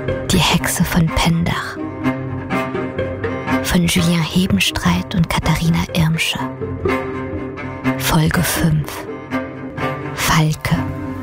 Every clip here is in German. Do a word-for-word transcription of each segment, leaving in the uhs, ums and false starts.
Die Hexe von Pendach von Julien Hebenstreit und Katharina Irmscher. Folge fünf. Falke.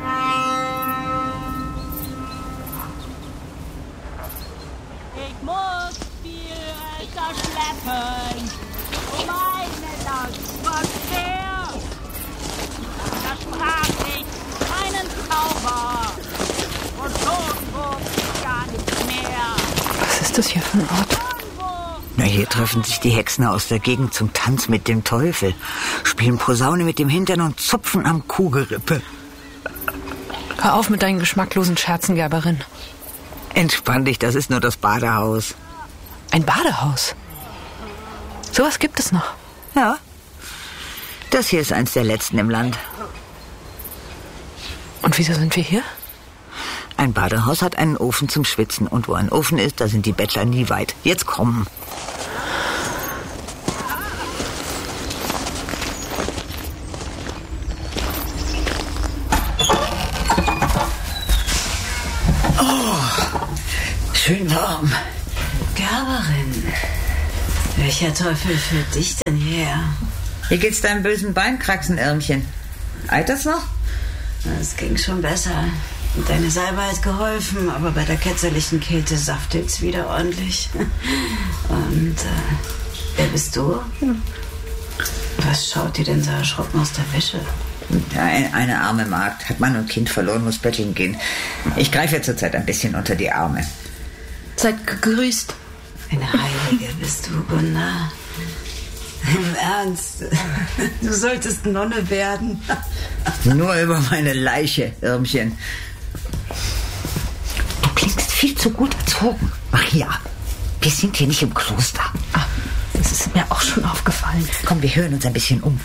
Ich muss viel öfter schleppen. Oh meine Laus, was her? Da sprach ich einen Zauber. Und schon wusste ich gar nicht mehr. Was ist das hier für ein Ort? Na, hier treffen sich die Hexen aus der Gegend zum Tanz mit dem Teufel, spielen Posaune mit dem Hintern und zupfen am Kuhgerippe. Hör auf mit deinen geschmacklosen Scherzen, Gerberin. Entspann dich, das ist nur das Badehaus. Ein Badehaus? Sowas gibt es noch? Ja. Das hier ist eins der letzten im Land. Und wieso sind wir hier? Ein Badehaus hat einen Ofen zum Schwitzen. Und wo ein Ofen ist, da sind die Bettler nie weit. Jetzt kommen. Oh, schön warm. Gerberin, welcher Teufel führt dich denn her? Wie geht's deinem bösen Beinkraxen, Irmchen? Eilt das noch? Es ging schon besser. Deine Salbe hat geholfen, aber bei der ketzerlichen Kälte saftet's wieder ordentlich. Und äh, wer bist du? Was schaut dir denn so erschrocken aus der Wäsche? Ja, eine arme Magd, hat Mann und Kind verloren, muss betteln gehen. Ich greife ja zurzeit ein bisschen unter die Arme. Seid gegrüßt. Eine Heilige bist du, Gunnar. Im Ernst? Du solltest Nonne werden. Nur über meine Leiche, Irmchen. Du klingst viel zu gut erzogen. Maria, wir sind hier nicht im Kloster. Ah, das ist mir auch schon aufgefallen. Komm, wir hören uns ein bisschen um.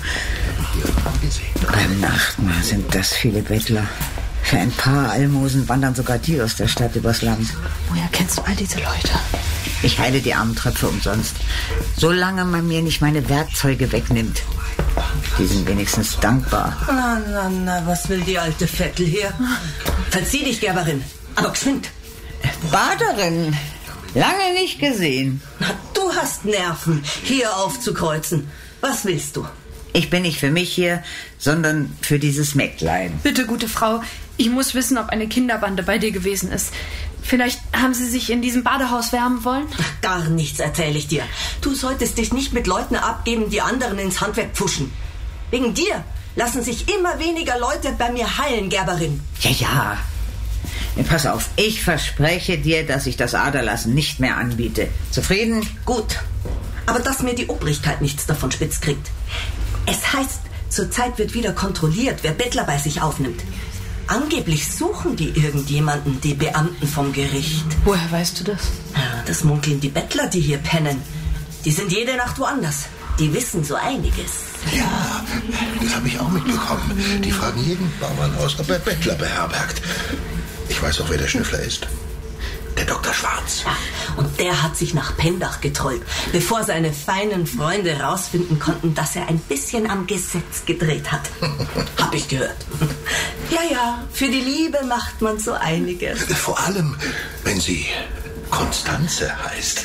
Beim Nachtmahl sind das viele Bettler. Für ein paar Almosen wandern sogar die aus der Stadt übers Land. Woher kennst du all diese Leute? Ich heile die armen Tröpfe umsonst. Solange man mir nicht meine Werkzeuge wegnimmt. Die sind wenigstens dankbar. Na, na, na, was will die alte Vettel hier? Verzieh dich, Gerberin, aber geschwind. Baderin, lange nicht gesehen. Na, du hast Nerven, hier aufzukreuzen. Was willst du? Ich bin nicht für mich hier, sondern für dieses Mägdlein. Bitte, gute Frau, ich muss wissen, ob eine Kinderbande bei dir gewesen ist. Vielleicht haben sie sich in diesem Badehaus wärmen wollen? Ach, gar nichts erzähle ich dir. Du solltest dich nicht mit Leuten abgeben, die anderen ins Handwerk pfuschen. Wegen dir lassen sich immer weniger Leute bei mir heilen, Gerberin. Ja, ja. Pass auf, ich verspreche dir, dass ich das Aderlassen nicht mehr anbiete. Zufrieden? Gut. Aber dass mir die Obrigkeit nichts davon spitz kriegt. Es heißt, zurzeit wird wieder kontrolliert, wer Bettler bei sich aufnimmt. Angeblich suchen die irgendjemanden, die Beamten vom Gericht. Woher weißt du das? Ja, das munkeln die Bettler, die hier pennen. Die sind jede Nacht woanders. Die wissen so einiges. Ja, das habe ich auch mitbekommen. Die fragen jeden Bauern aus, ob er Bettler beherbergt. Ich weiß auch, wer der Schnüffler ist. Der Doktor Schwarz. Ja, und der hat sich nach Pendach getrollt, bevor seine feinen Freunde rausfinden konnten, dass er ein bisschen am Gesetz gedreht hat. Hab ich gehört. Ja, ja, für die Liebe macht man so einiges. Vor allem, wenn sie Konstanze heißt.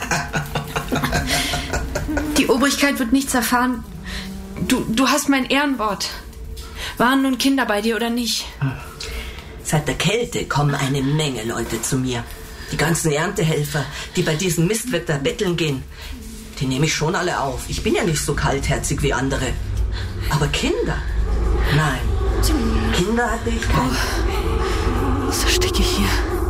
Die Obrigkeit wird nichts erfahren. Du, du hast mein Ehrenwort. Waren nun Kinder bei dir oder nicht? Seit der Kälte kommen eine Menge Leute zu mir. Die ganzen Erntehelfer, die bei diesem Mistwetter betteln gehen, die nehme ich schon alle auf. Ich bin ja nicht so kaltherzig wie andere. Aber Kinder? Nein. Kinder hatte ich keine. So stecke ich hier.